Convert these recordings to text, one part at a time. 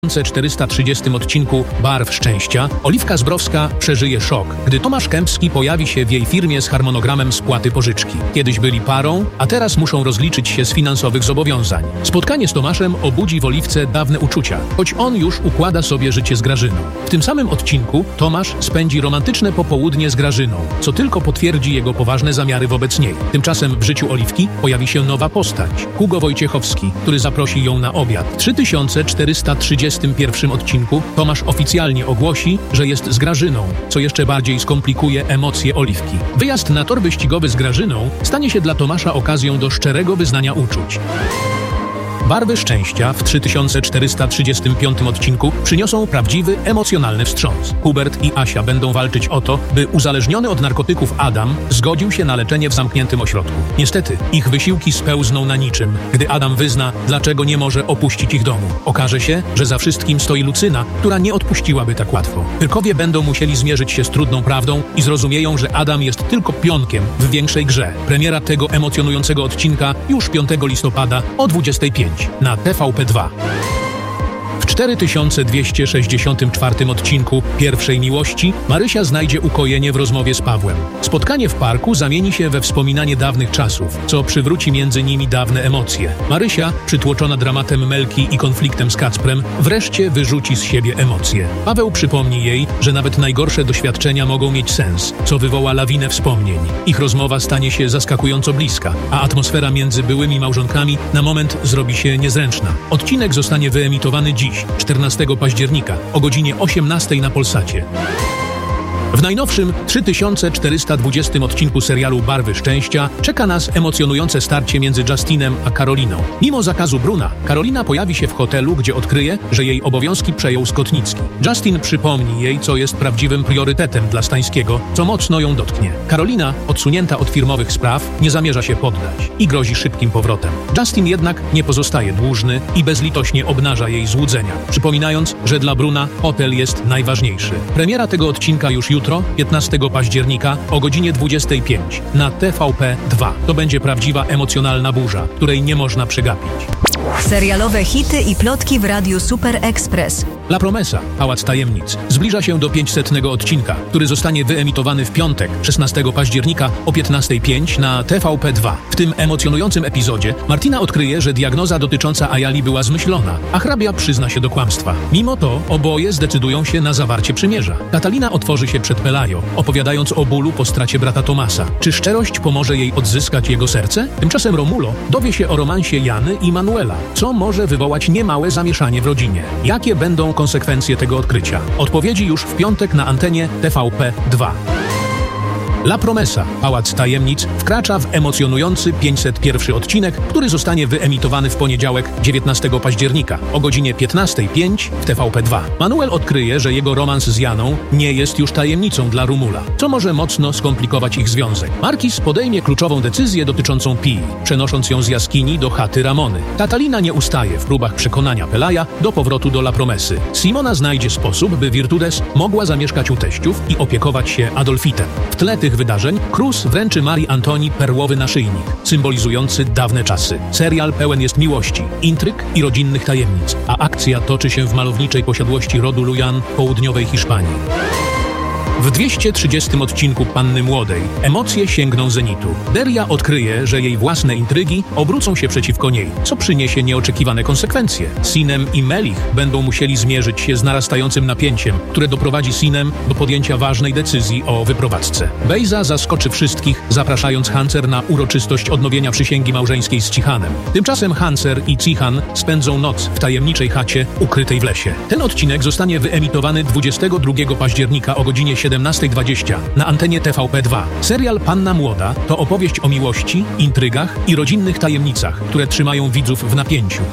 1430 odcinku Barw Szczęścia Oliwka Zbrowska przeżyje szok, gdy Tomasz Kępski pojawi się w jej firmie z harmonogramem spłaty pożyczki. Kiedyś byli parą, a teraz muszą rozliczyć się z finansowych zobowiązań. Spotkanie z Tomaszem obudzi w Oliwce dawne uczucia, choć on już układa sobie życie z Grażyną. W tym samym odcinku Tomasz spędzi romantyczne popołudnie z Grażyną, co tylko potwierdzi jego poważne zamiary wobec niej. Tymczasem w życiu Oliwki pojawi się nowa postać, Hugo Wojciechowski, który zaprosi ją na obiad. W 3431 odcinku Tomasz oficjalnie ogłosi, że jest z Grażyną, co jeszcze bardziej skomplikuje emocje Oliwki. Wyjazd na tor wyścigowy z Grażyną stanie się dla Tomasza okazją do szczerego wyznania uczuć. Barwy Szczęścia w 3435 odcinku przyniosą prawdziwy, emocjonalny wstrząs. Hubert i Asia będą walczyć o to, by uzależniony od narkotyków Adam zgodził się na leczenie w zamkniętym ośrodku. Niestety, ich wysiłki spełzną na niczym, gdy Adam wyzna, dlaczego nie może opuścić ich domu. Okaże się, że za wszystkim stoi Lucyna, która nie odpuściłaby tak łatwo. Pyrkowie będą musieli zmierzyć się z trudną prawdą i zrozumieją, że Adam jest tylko pionkiem w większej grze. Premiera tego emocjonującego odcinka już 5 listopada o 25 na TVP2. W 4264 odcinku Pierwszej Miłości Marysia znajdzie ukojenie w rozmowie z Pawłem. Spotkanie w parku zamieni się we wspominanie dawnych czasów, co przywróci między nimi dawne emocje. Marysia, przytłoczona dramatem Melki i konfliktem z Kacprem, wreszcie wyrzuci z siebie emocje. Paweł przypomni jej, że nawet najgorsze doświadczenia mogą mieć sens, co wywoła lawinę wspomnień. Ich rozmowa stanie się zaskakująco bliska, a atmosfera między byłymi małżonkami na moment zrobi się niezręczna. Odcinek zostanie wyemitowany dziś, 14 października o godzinie 18 na Polsacie. W najnowszym 3420 odcinku serialu Barwy Szczęścia czeka nas emocjonujące starcie między Justinem a Karoliną. Mimo zakazu Bruna, Karolina pojawi się w hotelu, gdzie odkryje, że jej obowiązki przejął Skotnicki. Justin przypomni jej, co jest prawdziwym priorytetem dla Stańskiego, co mocno ją dotknie. Karolina, odsunięta od firmowych spraw, nie zamierza się poddać i grozi szybkim powrotem. Justin jednak nie pozostaje dłużny i bezlitośnie obnaża jej złudzenia, przypominając, że dla Bruna hotel jest najważniejszy. Premiera tego odcinka już jutro, 15 października o godzinie 25 na TVP2. To będzie prawdziwa emocjonalna burza, której nie można przegapić. Serialowe hity i plotki w Radiu Super Express. La Promesa, Pałac Tajemnic, zbliża się do 500 odcinka, który zostanie wyemitowany w piątek, 16 października o 15:05 na TVP2. W tym emocjonującym epizodzie Martina odkryje, że diagnoza dotycząca Ayali była zmyślona, a hrabia przyzna się do kłamstwa. Mimo to oboje zdecydują się na zawarcie przymierza. Katalina otworzy się przed Pelayo, opowiadając o bólu po stracie brata Tomasa. Czy szczerość pomoże jej odzyskać jego serce? Tymczasem Romulo dowie się o romansie Jany i Manuela, co może wywołać niemałe zamieszanie w rodzinie. Jakie będą konsekwencje tego odkrycia? Odpowiedzi już w piątek na antenie TVP2. La Promesa, Pałac Tajemnic, wkracza w emocjonujący 501 odcinek, który zostanie wyemitowany w poniedziałek, 19 października o godzinie 15:05 w TVP2. Manuel odkryje, że jego romans z Janą nie jest już tajemnicą dla Romula, co może mocno skomplikować ich związek. Markiz podejmie kluczową decyzję dotyczącą Pii, przenosząc ją z jaskini do chaty Ramony. Katalina nie ustaje w próbach przekonania Pelaja do powrotu do La Promesy. Simona znajdzie sposób, by Virtudes mogła zamieszkać u teściów i opiekować się Adolfitem. W tle tych wydarzeń Cruz wręczy Marii Antoni perłowy naszyjnik, symbolizujący dawne czasy. Serial pełen jest miłości, intryg i rodzinnych tajemnic, a akcja toczy się w malowniczej posiadłości rodu Lujan w południowej Hiszpanii. W 230 odcinku Panny Młodej emocje sięgną zenitu. Deria odkryje, że jej własne intrygi obrócą się przeciwko niej, co przyniesie nieoczekiwane konsekwencje. Sinem i Melich będą musieli zmierzyć się z narastającym napięciem, które doprowadzi Sinem do podjęcia ważnej decyzji o wyprowadzce. Bejza zaskoczy wszystkich, zapraszając Hancer na uroczystość odnowienia przysięgi małżeńskiej z Cichanem. Tymczasem Hancer i Cichan spędzą noc w tajemniczej chacie ukrytej w lesie. Ten odcinek zostanie wyemitowany 22 października o godzinie 17:20 na antenie TVP2. Serial Panna Młoda to opowieść o miłości, intrygach i rodzinnych tajemnicach, które trzymają widzów w napięciu.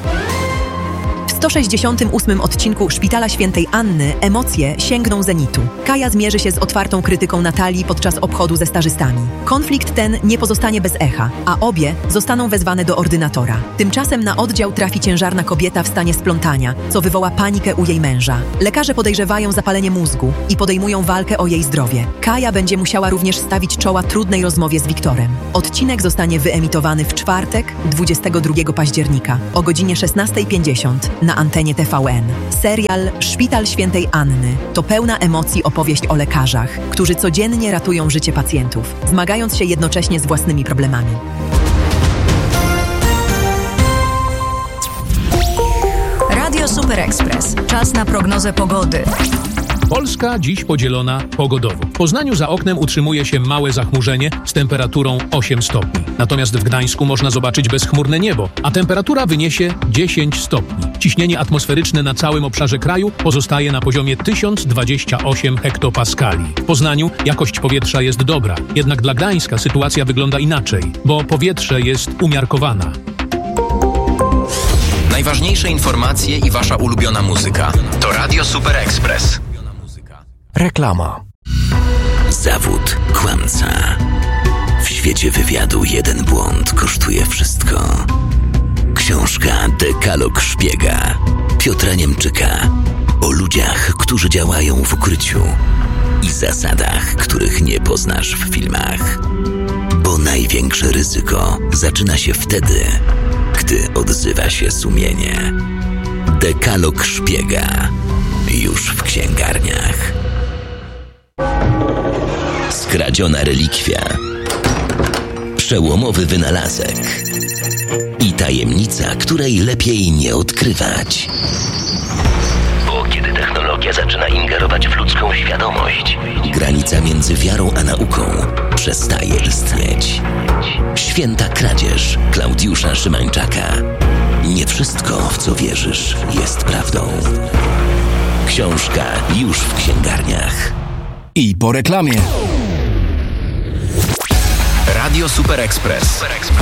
W 168 odcinku Szpitala Świętej Anny emocje sięgną zenitu. Kaja zmierzy się z otwartą krytyką Natalii podczas obchodu ze stażystami. Konflikt ten nie pozostanie bez echa, a obie zostaną wezwane do ordynatora. Tymczasem na oddział trafi ciężarna kobieta w stanie splątania, co wywoła panikę u jej męża. Lekarze podejrzewają zapalenie mózgu i podejmują walkę o jej zdrowie. Kaja będzie musiała również stawić czoła trudnej rozmowie z Wiktorem. Odcinek zostanie wyemitowany w czwartek, 22 października o godzinie 16:50 na antenie TVN. Serial Szpital Świętej Anny to pełna emocji opowieść o lekarzach, którzy codziennie ratują życie pacjentów, zmagając się jednocześnie z własnymi problemami. Radio Super Express. Czas na prognozę pogody. Polska dziś podzielona pogodowo. W Poznaniu za oknem utrzymuje się małe zachmurzenie z temperaturą 8 stopni. Natomiast w Gdańsku można zobaczyć bezchmurne niebo, a temperatura wyniesie 10 stopni. Ciśnienie atmosferyczne na całym obszarze kraju pozostaje na poziomie 1028 hektopaskali. W Poznaniu jakość powietrza jest dobra, jednak dla Gdańska sytuacja wygląda inaczej, bo powietrze jest umiarkowana. Najważniejsze informacje i wasza ulubiona muzyka. To Radio Super Express. Reklama. Zawód kłamca. W świecie wywiadu jeden błąd kosztuje wszystko. Książka Dekalog Szpiega Piotra Niemczyka o ludziach, którzy działają w ukryciu i zasadach, których nie poznasz w filmach. Bo największe ryzyko zaczyna się wtedy, gdy odzywa się sumienie. Dekalog Szpiega już w księgarniach. Skradziona relikwia, przełomowy wynalazek i tajemnica, której lepiej nie odkrywać. Bo kiedy technologia zaczyna ingerować w ludzką świadomość, granica między wiarą a nauką przestaje istnieć. Święta kradzież Klaudiusza Szymańczaka. Nie wszystko, w co wierzysz, jest prawdą. Książka już w księgarniach. I po reklamie. Radio Super Express.